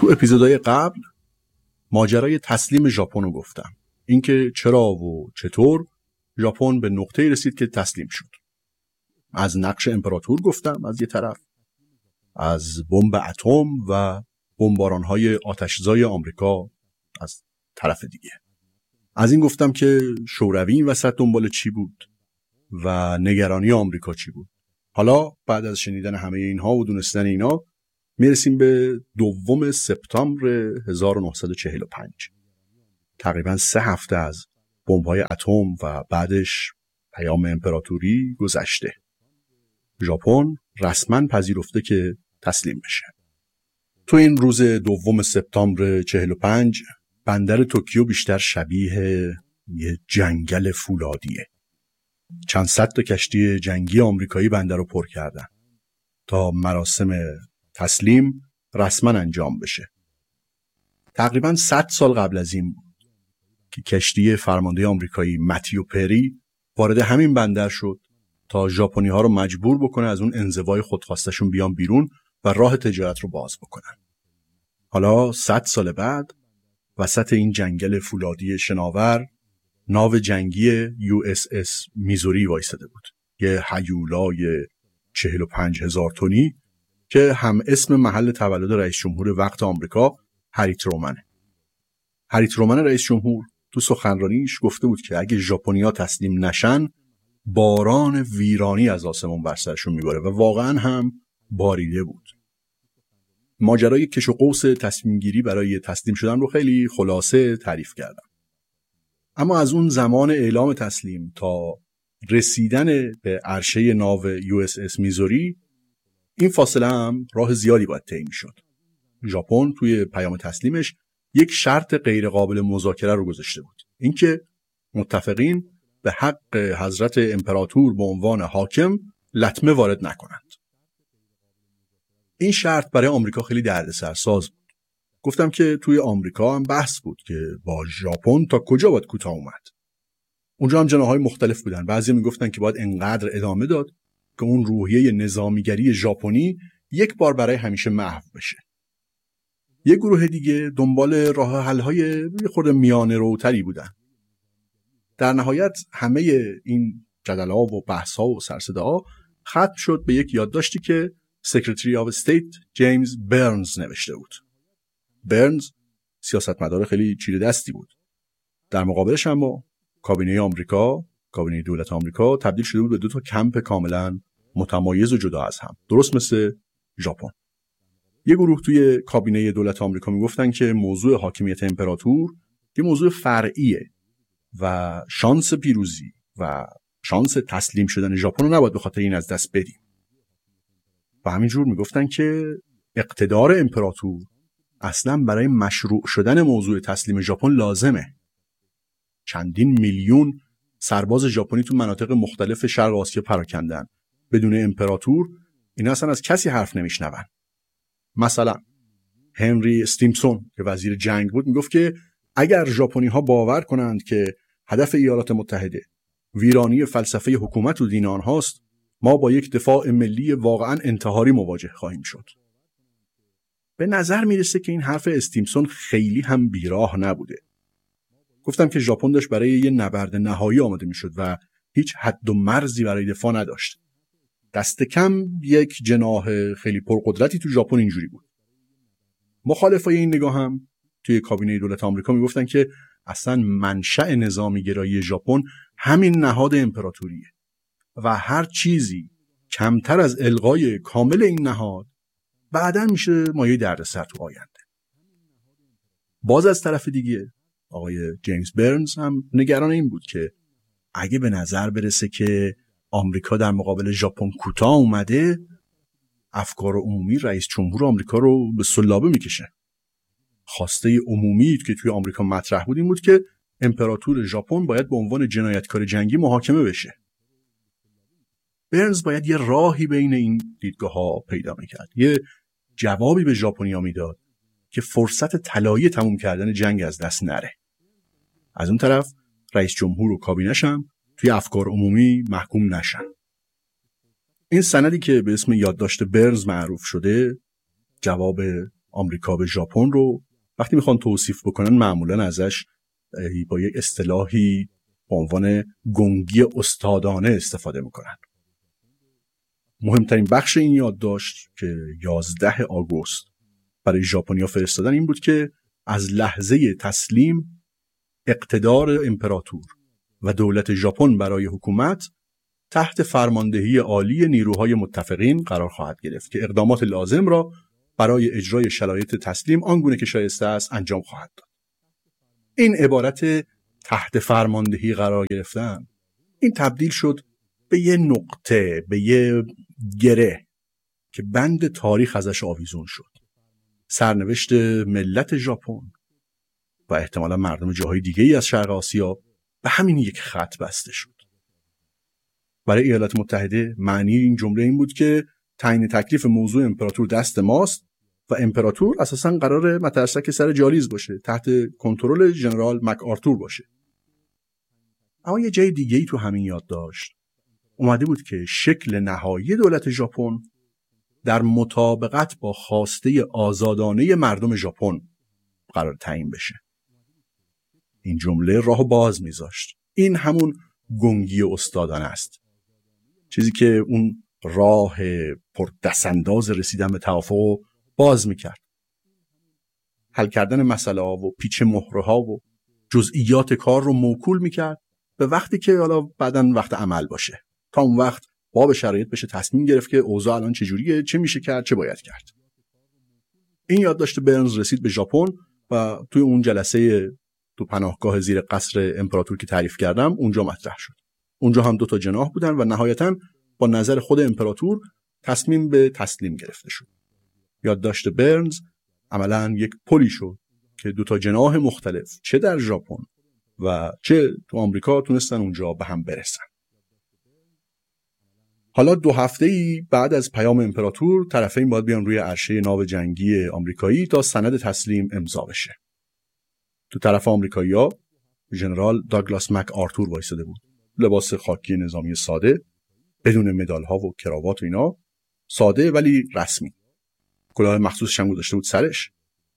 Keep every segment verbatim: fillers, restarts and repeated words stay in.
تو اپیزودهای قبل ماجرای تسلیم ژاپن رو گفتم، اینکه چرا و چطور ژاپن به نقطه‌ای رسید که تسلیم شد. از نقش امپراتور گفتم از یه طرف، از بمب اتم و بمباران‌های آتش‌زای آمریکا از طرف دیگه. از این گفتم که شوروی این وسط دنبال چی بود و نگرانی آمریکا چی بود. حالا بعد از شنیدن همه اینها و دونستن اینا میرسیم به دوم سپتامبر هزار و نهصد و چهل و پنج. تقریبا سه هفته از بمب‌های اتم و بعدش پیام امپراتوری گذشته. ژاپن رسما پذیرفته که تسلیم بشه. تو این روز دوم سپتامبر چهل و پنج بندر توکیو بیشتر شبیه یه جنگل فولادیه. چند صد تا کشتی جنگی آمریکایی بندر رو پر کردن تا مراسم تسلیم رسما انجام بشه. تقریبا صد سال قبل از این بود که کشتی فرمانده آمریکایی متیو پری وارد همین بندر شد تا ژاپنی ها رو مجبور بکنه از اون انزوای خودخواستشون بیان بیرون و راه تجارت رو باز بکنن. حالا صد سال بعد وسط این جنگل فولادی شناور ناو جنگی یو اس اس میزوری وایساده بود، یه هیولای چهل و پنج هزار تنی که هم اسم محل تولد رئیس جمهور وقت آمریکا هری ترومنه. هری ترومن رئیس جمهور تو سخنرانیش گفته بود که اگه ژاپنی‌ها تسلیم نشن باران ویرانی از آسمون بر سرشون میباره و واقعا هم باریده بود. ماجرای کش و قوس تصمیم گیری برای تسلیم شدن رو خیلی خلاصه تعریف کردم. اما از اون زمان اعلام تسلیم تا رسیدن به عرشه ناو یو اس اس میزوری این فاصله هم راه زیادی باید طی میشد. ژاپن توی پیام تسلیمش یک شرط غیر قابل مذاکره رو گذاشته بود، اینکه متفقین به حق حضرت امپراتور به عنوان حاکم لطمه وارد نکنند. این شرط برای آمریکا خیلی دردسرساز بود. گفتم که توی آمریکا هم بحث بود که با ژاپن تا کجا باید کوتاه اومد. اونجا هم جناح‌های مختلف بودن. بعضی میگفتن که باید انقدر ادامه داد که اون روحیه نظامیگری ژاپنی یک بار برای همیشه محو بشه. یک گروه دیگه دنبال راه حل‌های یه خورده میانه روتری بودن. در نهایت همه این جدل‌ها و بحث‌ها و سرصداها ختم شد به یک یادداشتی که سکرتری آف استیت جیمز برنز نوشته بود. برنز سیاستمدار خیلی چیره دستی بود. در مقابلش اما کابینه آمریکا، کابینه دولت آمریکا تبدیل شده بود به دو تا کمپ کاملا متمایز و جدا از هم، درست مثل ژاپن. یه گروه توی کابینه دولت آمریکا میگفتن که موضوع حاکمیت امپراتور یه موضوع فرعیه و شانس پیروزی و شانس تسلیم شدن ژاپن رو نباید به خاطر این از دست بدیم. و همینجور میگفتن که اقتدار امپراتور اصلا برای مشروع شدن موضوع تسلیم ژاپن لازمه. چندین میلیون سرباز ژاپنی تو مناطق مختلف شرق آسیا پراکندن. بدون امپراتور اینا اصلا از کسی حرف نمیشنون. مثلا هنری استیمسون که وزیر جنگ بود میگفت که اگر ژاپنی ها باور کنند که هدف ایالات متحده ویرانی فلسفه حکومت و دین آنهاست، ما با یک دفاع ملی واقعا انتحاری مواجه خواهیم شد. به نظر میرسه که این حرف استیمسون خیلی هم بیراه نبوده. گفتم که ژاپن داشت برای یه نبرد نهایی آماده میشد و هیچ حد و مرزی برای دفاع نداشت. دست کم یک جناح خیلی پرقدرتی تو ژاپن اینجوری بود. مخالفای این نگاه هم توی کابینه دولت آمریکا میگفتن که اصلا منشأ نظامی گرایی ژاپن همین نهاد امپراتوریه و هر چیزی کمتر از الغای کامل این نهاد بعداً میشه مایه دردسر تو آینده. باز از طرف دیگه آقای جیمز برنز هم نگران این بود که اگه به نظر برسه که آمریکا در مقابل ژاپن کوتاه اومده، افکار عمومی رئیس جمهور آمریکا رو به سلابه میکشه. خواسته عمومی که توی آمریکا مطرح بود این بود که امپراتور ژاپن باید به عنوان جنایتکار جنگی محاکمه بشه. برنز باید یه راهی بین این دیدگاه‌ها پیدا میکرد، یه جوابی به ژاپنی‌ها میداد که فرصت طلایی تموم کردن جنگ از دست نره. از اون طرف رئیس جمهور و کابینش هم توی افکار عمومی محکوم نشن. این سندی که به اسم یادداشت برنز معروف شده جواب آمریکا به ژاپن رو وقتی میخوان توصیف بکنن معمولا ازش با یک اصطلاحی به عنوان گنگی استادانه استفاده میکنن. مهمترین بخش این یادداشت که یازده آگوست برای ژاپنیا فرستادن این بود که از لحظه تسلیم اقتدار امپراتور و دولت ژاپن برای حکومت تحت فرماندهی عالی نیروهای متفقین قرار خواهد گرفت که اقدامات لازم را برای اجرای شرایط تسلیم آنگونه که شایسته است انجام خواهد داد. این عبارت تحت فرماندهی قرار گرفتن این تبدیل شد به یه نقطه، به یه گره که بند تاریخ ازش آویزون شد. سرنوشت ملت ژاپن و احتمالا مردم جاهای دیگه‌ای از شرق آسیا به همین یک خط بسته شد. برای ایالات متحده معنی این جمله این بود که تعیین تکلیف موضوع امپراتور دست ماست و امپراتور اساساً قراره مترسک سر جالیز باشه، تحت کنترل ژنرال مک آرتور باشه. اما یه جای دیگه‌ای تو همین یادداشت اومده بود که شکل نهایی دولت ژاپن در مطابقت با خواسته آزادانه مردم ژاپن قرار تعیین بشه. این جمله راهو باز میذاشت. این همون گنگی استادانه است، چیزی که اون راه پر دستانداز رسیدن به توافق باز میکرد. حل کردن مسئله ها و پیچ مهره ها و جزئیات کار رو موکول میکرد به وقتی که حالا بعدن وقت عمل باشه. تا اون وقت با به شرایط بشه تصمیم گرفت که اوضاع الان چجوریه، چه میشه کرد، چه باید کرد. این یادداشت برنز رسید به ژاپن و توی اون جلسه تو پناهگاه زیر قصر امپراتور که تعریف کردم اونجا مطرح شد. اونجا هم دو تا جناح بودن و نهایتاً با نظر خود امپراتور تصمیم به تسلیم گرفته شد. یادداشت برنز عملاً یک پلی شد که دو تا جناح مختلف چه در ژاپن و چه تو آمریکا تونستن اونجا به هم برسن. حالا دو هفته‌ای بعد از پیام امپراتور طرفین باید بیان روی عرشه ناو جنگی آمریکایی تا سند تسلیم امضا بشه. تو طرف آمریکایی‌ها ژنرال داگلاس مک آرتور وایساده بود. لباس خاکی نظامی ساده، بدون مدال‌ها و کراوات و اینا، ساده ولی رسمی. کلاه مخصوصش هم گذاشته بود سرش.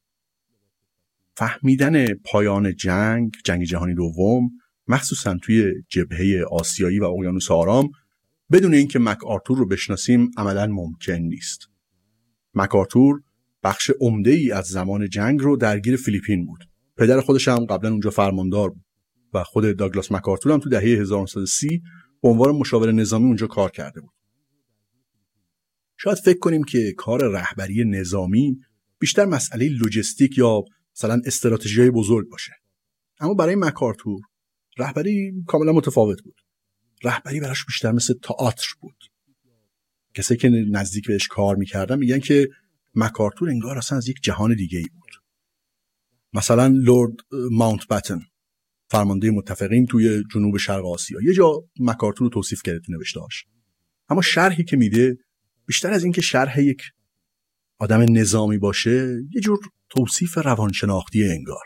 فهمیدن پایان جنگ، جنگ جهانی دوم، مخصوصا توی جبهه آسیایی و اقیانوس آرام، بدون اینکه مک آرتور رو بشناسیم عملاً ممکن نیست. مک آرتور بخش عمده‌ای از زمان جنگ رو درگیر فیلیپین بود. پدر خودش هم قبلا اونجا فرماندار بود و خود داگلاس مک آرتور هم تو دهه هزار و نهصد و سی به عنوان مشاور نظامی اونجا کار کرده بود. شاید فکر کنیم که کار رهبری نظامی بیشتر مسئله لوجستیک یا مثلا استراتژی‌های بزرگ باشه. اما برای مک آرتور رهبری کاملا متفاوت بود. رهبری براش بیشتر مثل تئاتر بود. کسایی که نزدیک بهش کار میکردن میگن که مک آرتور انگار اصلا از یک جهان دیگه ای بود. مثلا لورد ماونت بتن، فرمانده متفقین توی جنوب شرق آسیا، یه جا مک آرتور رو توصیف کرده تو نوشته‌هاش. اما شرحی که میده بیشتر از این که شرح یک آدم نظامی باشه، یه جور توصیف روانشناختی انگار.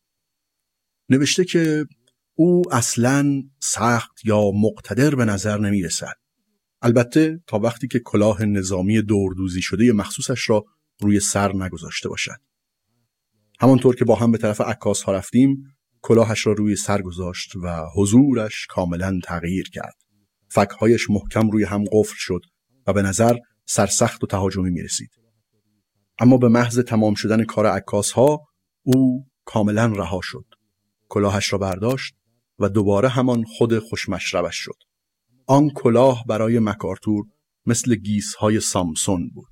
نوشته که او اصلاً سخت یا مقتدر به نظر نمی رسد. البته تا وقتی که کلاه نظامی دوردوزی شده مخصوصش را روی سر نگذاشته باشد. همانطور که با هم به طرف عکاس ها رفتیم، کلاهش را روی سر گذاشت و حضورش کاملاً تغییر کرد. فک‌هایش محکم روی هم قفل شد و به نظر سرسخت و تهاجمی می رسید. اما به محض تمام شدن کار عکاس ها او کاملاً رها شد. کلاهش را برداشت و دوباره همان خود خوشمشربش شد. آن کلاه برای مک آرتور مثل گیس‌های سامسون بود.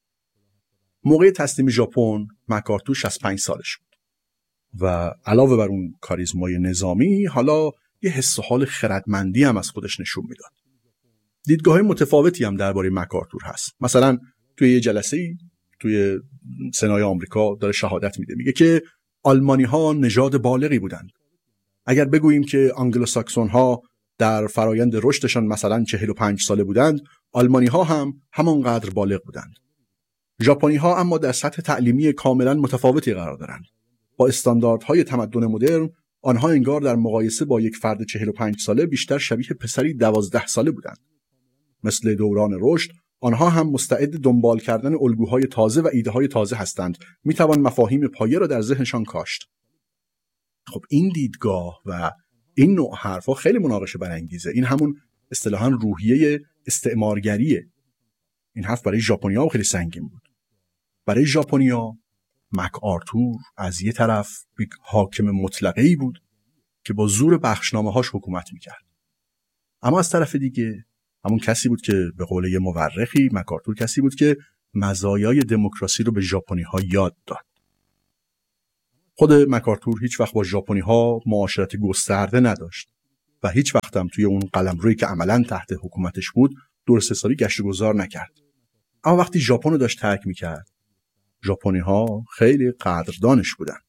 موقع تسلیم ژاپن مک آرتور شصت و پنج سالش بود و علاوه بر اون کاریزمای نظامی حالا یه حس و حال خردمندی هم از خودش نشون میداد. دیدگاه‌های متفاوتی هم درباره مک آرتور هست. مثلا توی یه جلسه‌ای توی سنای آمریکا داره شهادت میده، میگه که آلمانی‌ها نژاد بالغی بودند. اگر بگوییم که آنگلوساکسون‌ها در فرایند رشدشان مثلا چهل و پنج ساله بودند، آلمانی‌ها هم همانقدر بالغ بودند. ژاپنی‌ها اما در سطح تعلیمی کاملا متفاوتی قرار دارند. با استانداردهای تمدن مدرن، آنها انگار در مقایسه با یک فرد چهل و پنج ساله بیشتر شبیه پسری دوازده ساله بودند. مثل دوران رشد، آنها هم مستعد دنبال کردن الگوهای تازه و ایده‌های تازه هستند. میتوان مفاهیم پایه را در ذهنشان کاشت. خب این دیدگاه و این نوع حرفا خیلی مناقشه برانگیزه. این همون اصطلاحاً روحیه استعمارگریه. این حرف برای ژاپنیا خیلی سنگین بود. برای ژاپنیا مک آرتور از یه طرف یک حاکم مطلقه‌ای بود که با زور بخشنامه‌هاش حکومت میکرد. اما از طرف دیگه همون کسی بود که به قول یه مورخی، مک آرتور کسی بود که مزایای دموکراسی رو به ژاپنی‌ها یاد داد. خود مک آرتور هیچ وقت با ژاپنی‌ها معاشرت گسترده نداشت و هیچ وقت هم توی اون قلمرویی که عملاً تحت حکومتش بود درست حسابی گشت و گذار نکرد. اما وقتی ژاپن رو داشت ترک میکرد، ژاپنی‌ها خیلی قدردانش بودن.